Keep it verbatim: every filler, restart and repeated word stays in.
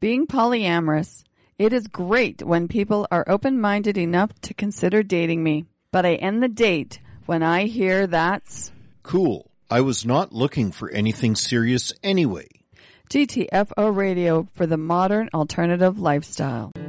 being polyamorous. It is great when people are open-minded enough to consider dating me. But I end the date when I hear that's... Cool. I was not looking for anything serious anyway. G T F O Radio for the modern alternative lifestyle.